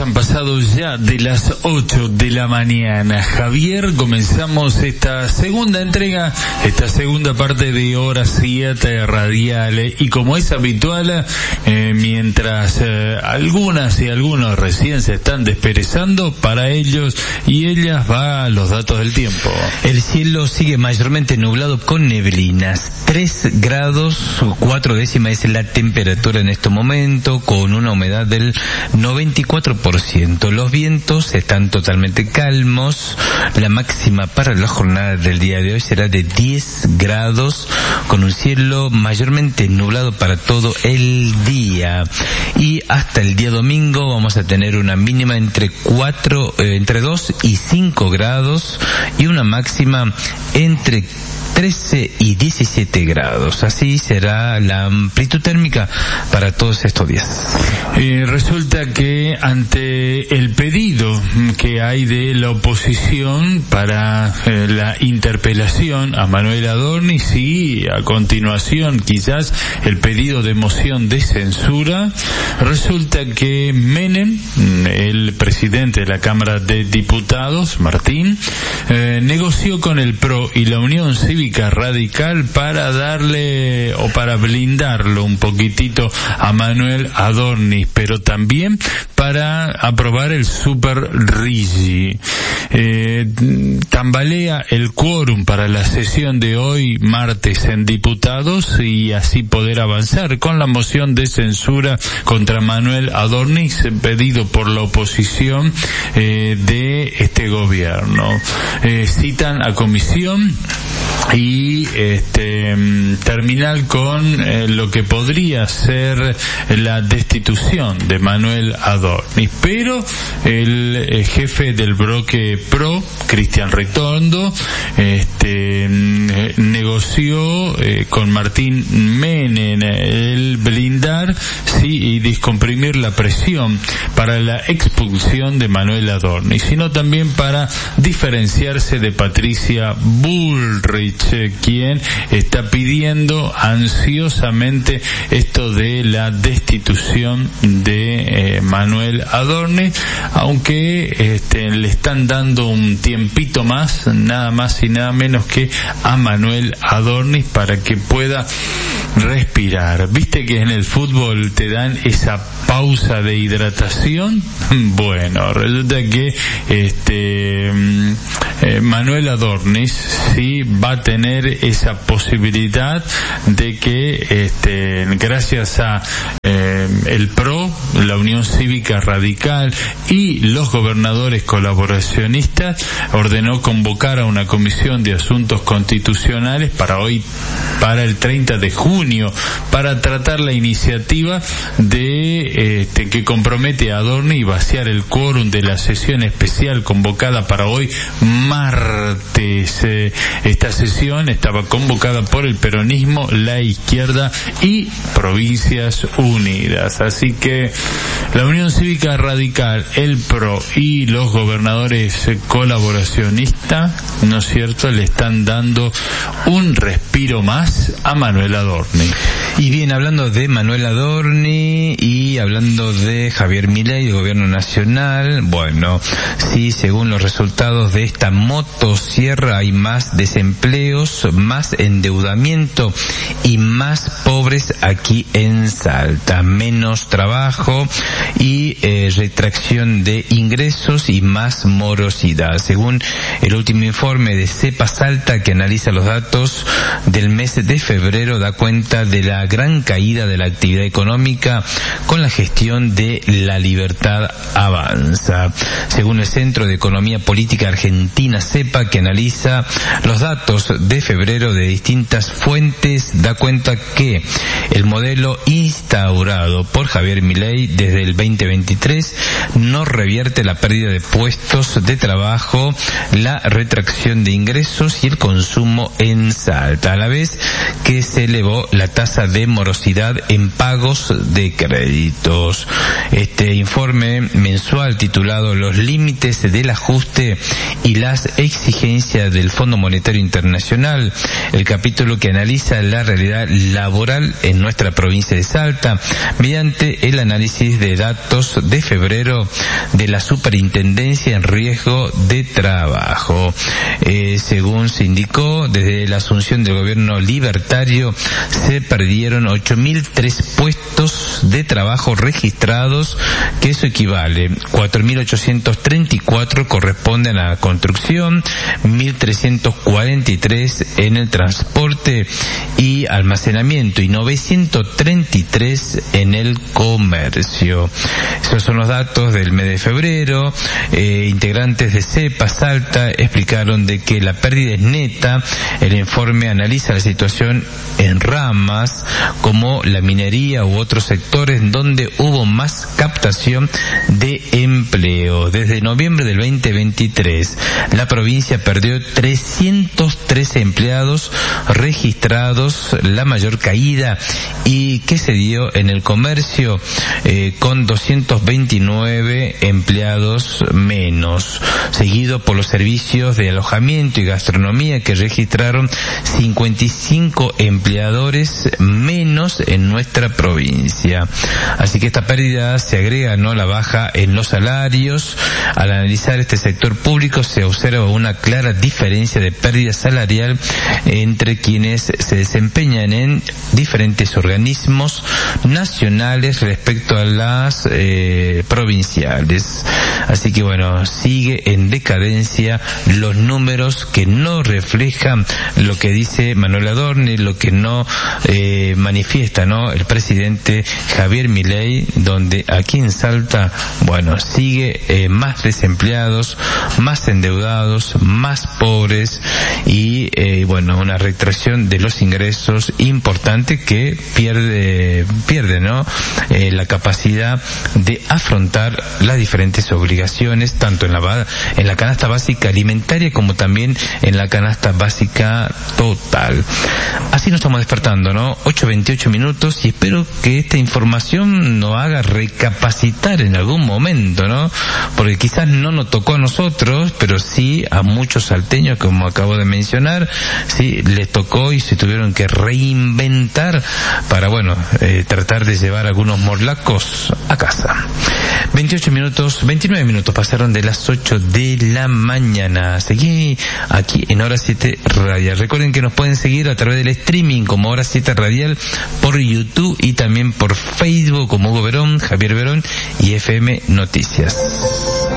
han pasado ya de las 8 de la mañana. Javier, comenzamos esta segunda entrega, esta segunda parte de Hora 7 Radiales, y como es habitual, mientras algunas y algunos recién se están desperezando, para ellos y ellas va los datos del tiempo. El cielo sigue mayormente nublado con neblinas. 3 grados 4 décimas es la temperatura en este momento, con una humedad del 94%. Los vientos están totalmente calmos. La máxima para la jornada del día de hoy será de 10 grados, con un cielo mayormente nublado para todo el día. Y hasta el día domingo vamos a tener una mínima entre 2 y 5 grados y una máxima entre 13 y 17 grados. Así será la amplitud térmica para todos estos días. Resulta que ante el pedido que hay de la oposición para la interpelación a Manuel Adornis y a continuación quizás el pedido de moción de censura, resulta que Menem, el presidente de la Cámara de Diputados, Martín, negoció con el PRO y la Unión Cívica Radical para darle o para blindarlo un poquitito a Manuel Adornis, pero también para aprobar el Super Rigi. Tambalea el quórum para la sesión de hoy martes en Diputados y así poder avanzar con la moción de censura contra Manuel Adornis pedido por la oposición de este gobierno. Citan a comisión y terminar con lo que podría ser la destitución de Manuel Adornis, pero el jefe del bloque PRO, Cristian Ritondo, negoció con Martín Menem el blindar y descomprimir la presión para la expulsión de Manuel Adornis, sino también para diferenciarse de Patricia Bullrich, quien está pidiendo ansiosamente esto de la destitución de Manuel Adornis, aunque le están dando un tiempito más, nada más y nada menos que a Manuel Adornis, para que pueda respirar. ¿Viste que en el fútbol te dan esa pausa de hidratación? Bueno, resulta que Manuel Adornis sí va a tener esa posibilidad de que gracias a el PRO, la Unión Cívica Radical y los gobernadores colaboracionistas, ordenó convocar a una comisión de asuntos constitucionales para el 30 de junio, para tratar la iniciativa de que compromete a Adornis y vaciar el quórum de la sesión especial convocada para hoy martes. Esta sesión estaba convocada por el peronismo, la izquierda y Provincias Unidas. Así que la Unión Cívica Radical, el PRO y los gobernadores colaboracionistas, ¿no es cierto?, le están dando un respiro más a Manuel Adornis. Y bien, hablando de Manuel Adornis y hablando de Javier Milei, del gobierno nacional, bueno, sí, según los resultados de esta motosierra hay más desempleos, más endeudamiento y más pobres aquí en Salta, menos trabajo y retracción de ingresos y más morosidad. Según el último informe de CEPA Salta, que analiza los datos del mes de febrero, da cuenta de la gran caída de la actividad económica con la gestión de La Libertad Avanza. Según el Centro de Economía Política Argentina, CEPA, que analiza los datos de febrero de distintas fuentes, da cuenta que el modelo instaurado por Javier Milei desde el 2023 no revierte la pérdida de puestos de trabajo, la retracción de ingresos y el consumo en Salta, a la vez que se elevó la tasa de morosidad en pagos de créditos. Este informe mensual titulado Los límites del ajuste y las exigencias del Fondo Monetario Internacional, el capítulo que analiza la realidad laboral en nuestra provincia de Salta mediante el análisis de datos de febrero de la Superintendencia en Riesgo de Trabajo. Según se indicó, desde la asunción del gobierno libertario se perdieron 8.003 puestos de trabajo registrados, que eso equivale 4.834 corresponden a la construcción, 1.343 en el transporte y almacenamiento y 933 en el comercio. Esos son los datos del mes de febrero. Integrantes de CEPA Salta explicaron de que la pérdida es neta. El informe analiza la situación en ramas como la minería u otros sectores donde hubo más captación de empleo. Desde noviembre del 2023, la provincia perdió 313 empleados registrados, la mayor caída y que se dio en el comercio, con 229 empleados menos, seguido por los servicios de alojamiento y gastronomía, que registraron 55 empleadores menos en nuestra provincia. Así que esta pérdida se agrega, ¿no?, la baja en los salarios. Al analizar este sector público se observa una clara diferencia de pérdida salarial entre quienes se desempeñan en diferentes organismos nacionales respecto a las provinciales. Así que bueno, sigue en decadencia los números que no reflejan lo que dice Manuel Adorni, lo que no manifiesta, ¿no?, el presidente Javier Milei, donde aquí en Salta, bueno, sigue más desempleados, más endeudados, más pobres y bueno, una retracción de los ingresos importante que pierde, ¿no?, la capacidad de afrontar las diferentes obligaciones, tanto en la canasta básica alimentaria como también en la canasta básica total. Así nos estamos despertando, ¿no? 8:28 minutos, y espero que esta información nos haga recapacitar en algún momento, ¿no? Porque quizás no nos tocó a nosotros, pero sí a muchos salteños, como acabo de mencionar, sí, les tocó y se tuvieron que reinventar para, bueno, tratar de llevar algunos morlacos a casa. 29 minutos pasaron de las 8 de la mañana. Seguí aquí en Hora 7 Radial. Recuerden que nos pueden seguir a través del streaming como Hora 7 Radial por YouTube y también por Facebook como Hugo Verón, Javier Verón y FM Noticias.